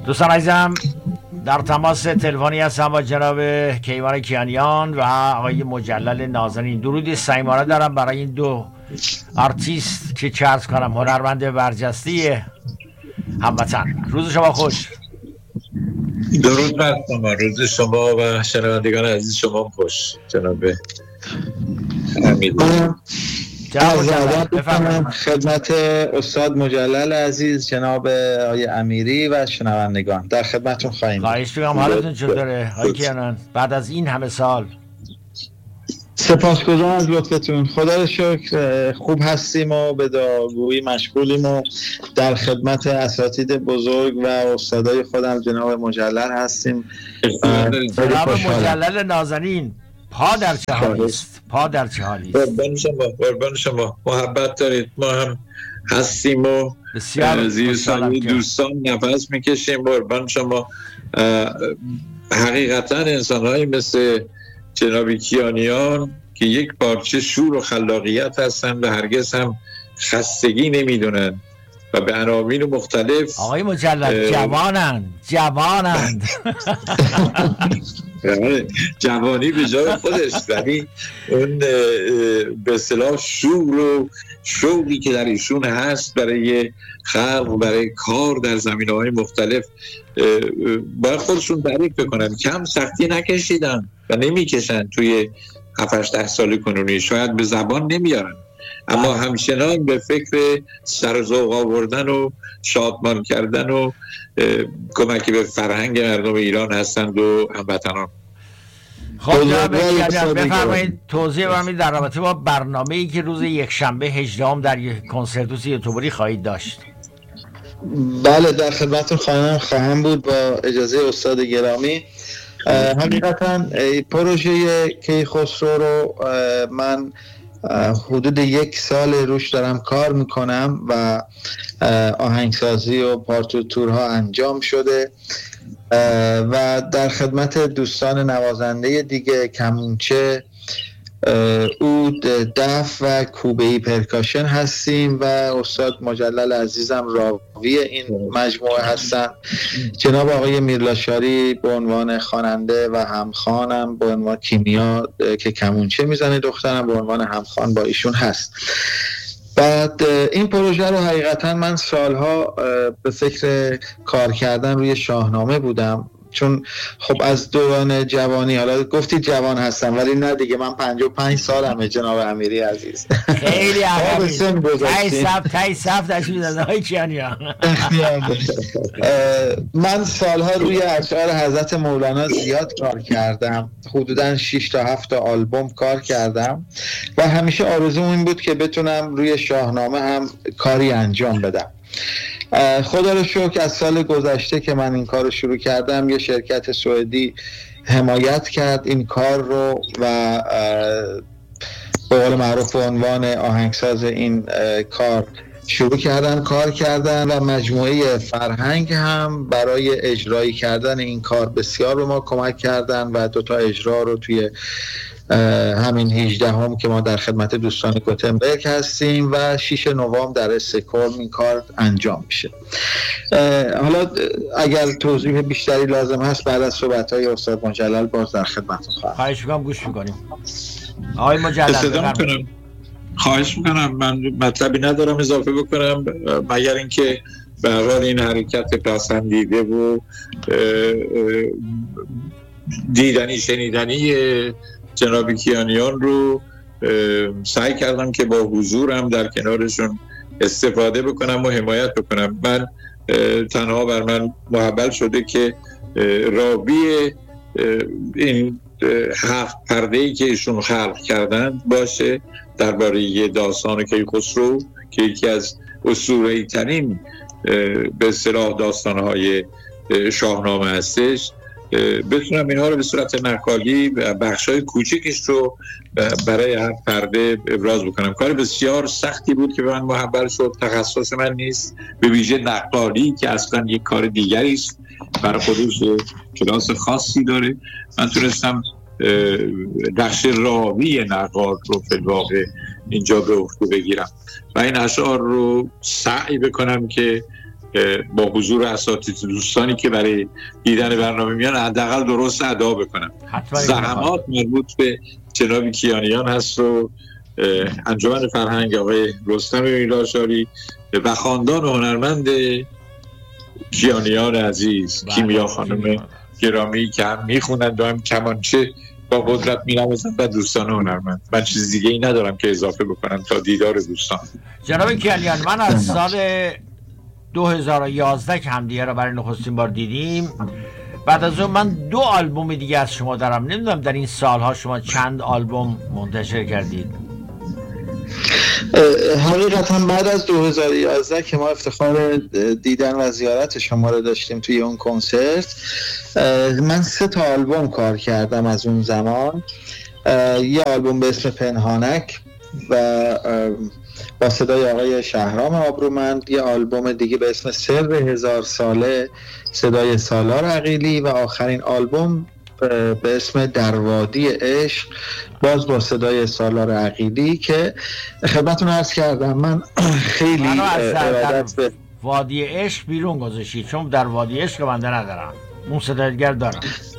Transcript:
دوستان عزیزم در تماس تلفنی هستم با جناب کیوان کیانیان و آقای مجلل نازنین. درود صمیمانه دارم برای این دو آرتیست که چه عرض کنم هنرمند برجسته هموطن. روز شما خوش. درود بر شما، روز شما و شنوندگان عزیز شما خوش. جناب امیری بفرمایید خدمت استاد مجلل عزیز جناب آقای امیری و شنوندگان در خدمتتون خواهیم. خواهش می‌کنم. حالتون چطوره آقای کیانان بعد از این همه سال؟ سپاسگزارم از لطفتون. خدا رو شکر خوب هستیم و به دعاگویی مشغولیم و در خدمت اساتید بزرگ و استادای خودم جناب مجلل هستیم. جناب مجلل نازنین پا در چه حالی است؟ پا در چه حالی است؟ قربان شما محبت دارید. ما هم هستیم و زیر سایه دوستان نفس میکشیم. قربان شما. حقیقتا انسان‌هایی مثل جناب کیانیان که یک پارچه شور و خلاقیت هستن و هرگز هم خستگی نمیدونن و به عناوین مختلف. آقای مجلل جوانند جوانی به جای خودش، ولی اون به اصطلاح شور و شوقی که در ایشون هست برای خلق، برای کار در زمینه‌های مختلف باید خودشون تعریف بکنن. کم سختی نکشیدن و نمیکشن توی 7-8 سال کنونی. شاید به زبان نمیارن اما همچنان به فکر سرذوق آوردن و شادمان کردن و کمکی به فرهنگ مردم ایران هستند و هموطنان. خب بفرمایید توضیح بفرمایید در رابطه با برنامه‌ای که روز یکشنبه 18 در کنسرتوس یوتیوبری خواهید داشت. بله در خدمتتون خواهم بود با اجازه استاد گرامی. حقیقتا پروژه کیخسرو رو من حدود 1 سال روش دارم کار میکنم و آهنگسازی و پارتیتورها انجام شده و در خدمت دوستان نوازنده دیگه کمونچه، عود، دف و کوبه‌ای پرکاشن هستیم و استاد مجلل عزیزم راوی این مجموعه هستن. جناب آقای میرلاشاری به عنوان خواننده و همخوانم به عنوان کیمیا که کمونچه میزنه دخترم به عنوان همخوان با ایشون هست. بعد این پروژه رو حقیقتا من سالها به فکر کار کردن روی شاهنامه بودم، چون خب از دوران جوانی، حالا گفتی جوان هستم ولی نه دیگه، من 55 سالمه جناب امیری عزیز. خیلی عقبی. تای صف داشت می‌زدن های کیانیان. من سالها روی اشعار حضرت مولانا زیاد کار کردم، حدوداً 6 تا 7 آلبوم کار کردم و همیشه آرزوم این بود که بتونم روی شاهنامه هم کاری انجام بدم. خدا رو شکر از سال گذشته که من این کار رو شروع کردم یه شرکت سوئدی حمایت کرد این کار رو و به قول معروف به عنوان آهنگساز این کار شروع کردن کار کردن و مجموعه فرهنگ هم برای اجرایی کردن این کار بسیار به ما کمک کردن و 2 اجرا رو توی همین 18 که ما در خدمت دوستان گوتنبرگ هستیم و 6 نوامبر در استکهلم این کار انجام میشه. حالا اگر توضیح بیشتری لازم هست بعد از صحبت‌های استاد مجلل باز در خدمتتون خواهم. خواهش می‌کنم گوش می‌کنیم. آقای مجلل خواهش می‌کنم. من مطلبی ندارم اضافه بکنم مگر اینکه به هر حال این حرکت پسندیده و دیدنی شنیدنی جناب کیانیان رو سعی کردم که با حضورم در کنارشون استفاده بکنم و حمایت بکنم. من تنها بر من محول شده که راوی این 7 پرده‌ای که ایشون خلق کردن باشه درباره داستان کیخسرو که یکی از اسطوره‌ای ترین به اصطلاح داستان‌های شاهنامه هستش. بتونم اینها رو به صورت نقالی و بخشای کوچکش رو برای هر پرده ابراز بکنم. کار بسیار سختی بود که به من محول شد. تخصص من نیست، به ویژه نقالی که اصلا یک کار دیگری است، برای خودش کلاس خاصی داره. من تونستم نقش راوی نقال رو فی الواقع اینجا به عهده بگیرم و این اشعار رو سعی بکنم که با حضور اساتید دوستانی که برای دیدن برنامه میان حداقل درست ادا بکنم. زحمات مربوط به جناب کیانیان هست و انجمن فرهنگ آقای رستم میرآشاری و خاندان هنرمند کیانیان عزیز، کیمیا خانم گرامی که هم میخونند و هم کمانچه با قدرت می‌نوازند و دوستان هنرمند. من چیز دیگه ای ندارم که اضافه بکنم تا دیدار دوستان. جناب کیانیان، من از سال 2011 که همدیگه را برای نخستین بار دیدیم، بعد از اون من 2 آلبوم دیگه از شما دارم. نمیدونم در این سالها شما چند آلبوم منتشر کردید؟ حقیقتا بعد از 2011 که ما افتخار دیدن و زیارت شما رو داشتیم توی اون کنسرت، من 3 تا آلبوم کار کردم از اون زمان. یه آلبوم به اسم پنهانک و با صدای آقای شهرام آبرومند، یه آلبوم دیگه به اسم سر 1000 ساله صدای سالار عقیلی و آخرین آلبوم به اسم در وادی عشق باز با صدای سالار عقیلی که خدمتتون عرض کردم من خیلی ارادت به وادی عشق بیرون گذاشتید، چون در وادی عشق بنده ندارم، اون صدای دیگر دارم.